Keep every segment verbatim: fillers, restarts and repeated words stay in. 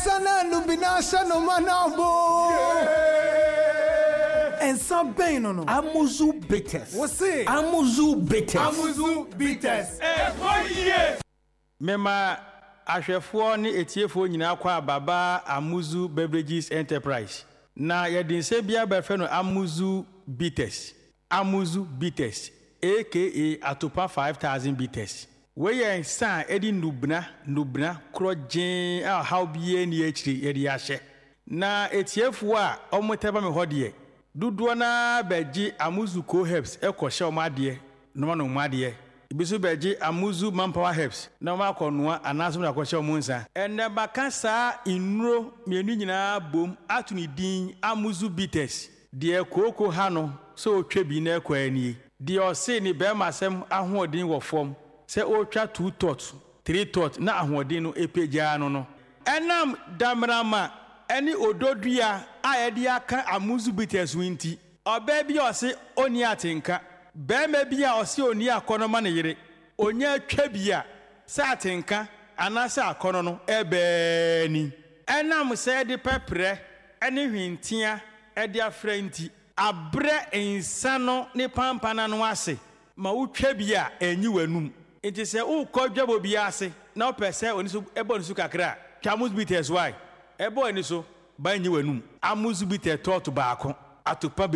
Sana Lubina Shano Manabo. And some pain no no. Amuzu bitters. What's it? Amuzu bitters. Amuzu bitters. Eh, boy, yeah. Mema ahwefo ne etiefo nyina kwa baba Amuzu Beverages Enterprise. Na yedinse bia befe no Amuzu bitters. Amuzu bitters aka Atopa five thousand bitters. We yen san edi nubna nubna krojen a how bie ni akiri yedi ahye. Na etiefo a omoteba me hodie. Dudu na beji Amuzu Co Herbs ekoshe omade no ma no omade ibisu beji Amuzu Manpower Herbs na ma konoa anaso na akoshe omunsa enne baka saa inuro mienu nyina bom atuni din Amuzu bitters de koko ha no so otwa bi na ekwani de ose ni be masem ahoodin wo fom se otwa two tot three tot na ahoodin no epeja no no enam damrama any ododua a yede aka Amuzu bitters winti oba bi ose oni atenka be ma bi a ose oni akono ne yire onya twa bi a sa atenka anase akono no ebe ni enam se de pepre ene hwintia e de afranti abre insano ne pampana no ase ma utwa bi a enyi wanum enti se ukodwabo bi ase na opese oni so ebo ni so kakra Amuzu bitters why ebo ni so banyi wanum Amuzu bitters tot baako atopa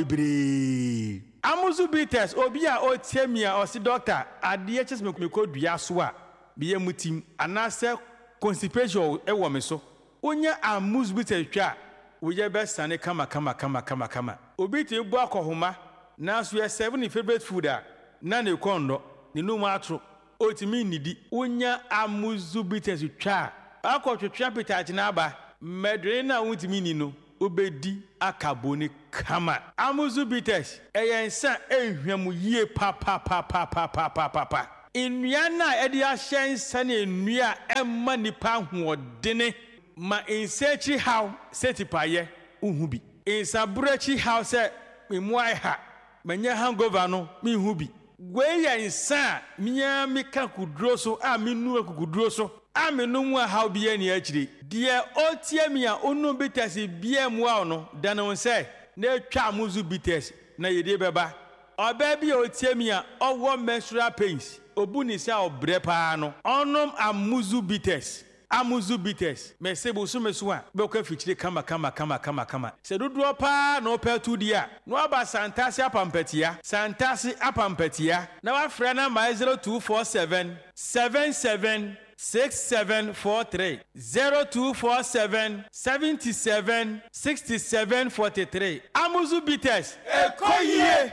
bebre Amuzu bitters obi a otiamia o si doctor ade ches me kodua so a biye mutim anase constipation ewo me so onya Amuzu bitters twa wo ye be sane kama kama kama kama kama obi ti bu akohoma na so ye seven favorite food a na ne kondo ne no matro otimi nidi onya Amuzu bitters twa akotwetwa appetite na aba medre na wutimi ni no obedi akaboni kama Amuzu bitters eyensa ehwam yie pa pa pa pa pa pa pa pa pa nnua na edi ahyensa na nnua emma nipa hoodene ma insechi how setipaye uhu bi insabrechi how se memuai ha manya hangover no me hu bi gwe yensa miya mika kudro so a menu akudro so amenu mu how bia ni akire de otiamia onu bitters bia mu a no dano se na twa Amuzu bitters na yede beba oba bia otiamia owo menstrual pains obuni se obre pa no onom Amuzu bitters Amuzu bitters mesebo so meso a be kwa fichire kama kama kama kama kama se dodo pa na opetu dia no aba santasi apampatia santasi apampatia na wa frɛ na my zero two four seven seven seven six seven four three zero two four seven seven seven six seven four three Amuzu bitters ekoye.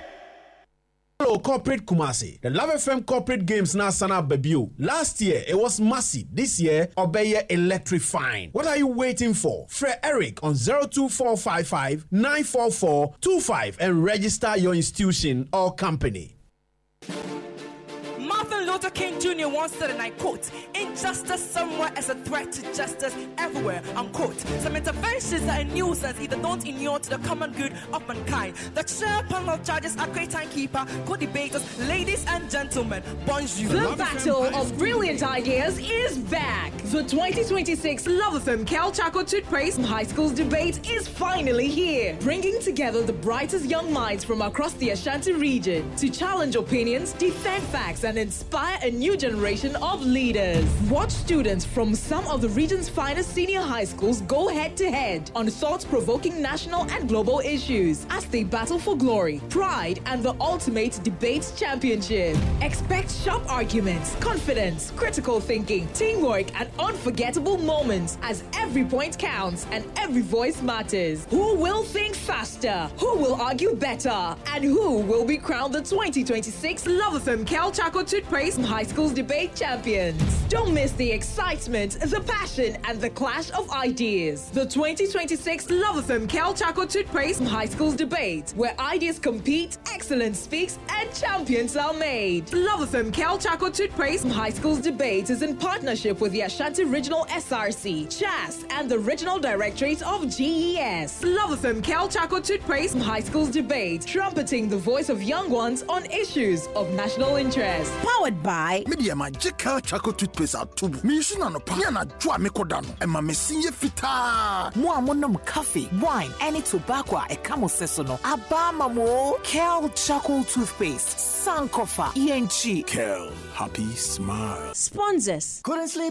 Hello, Corporate Kumasi. The Love F M Corporate Games now sana babio. Last year, it was massive. This year, Obeye electrifying. What are you waiting for? Fred Eric on zero two four five five nine four four two five and register your institution or company. Martin Luther King Junior once said, and I quote, "Injustice somewhere is a threat to justice everywhere," unquote. Some interventions are a nuisance, either don't inure to the common good of mankind. The chair panel of judges are great timekeeper, co-debaters, ladies and gentlemen, bonjour. The battle of brilliant ideas is back. The twenty twenty-six Love F M Cal Chaco Toothpaste High Schools debate is finally here, bringing together the brightest young minds from across the Ashanti region to challenge opinions, defend facts, and inspire a new generation of leaders. Watch students from some of the region's finest senior high schools go head-to-head on thought-provoking national and global issues as they battle for glory, pride, and the ultimate debate championship. Expect sharp arguments, confidence, critical thinking, teamwork, and unforgettable moments as every point counts and every voice matters. Who will think faster? Who will argue better? And who will be crowned the twenty twenty-six Love F M Cal Chaco Toothpaste High Schools debate champions? Don't miss the excitement, the passion, and the clash of ideas. The twenty twenty-six Love F M Cal Chaco Toothpaste High Schools debate, where ideas compete, excellence speaks, and champions are made. Love F M Cal Chaco Toothpaste High Schools debate is in partnership with the Ashanti Regional S R C, C H A S, and the Regional Directorate of G E S. Love F M Cal Chaco Toothpaste High Schools debate, trumpeting the voice of young ones on issues of national interest. Powered by Media Magical Charcoal Toothpaste at Tubu. Me shina no pa. Na jwa me kodano. E ma me sinye fita. Mo amonom coffee, wine, any tobacco e kamo sesono. Abama mo Kel Charcoal Toothpaste. Sankofa. E N G. Kel. Happy smile. Sponsors. Couldn't sleep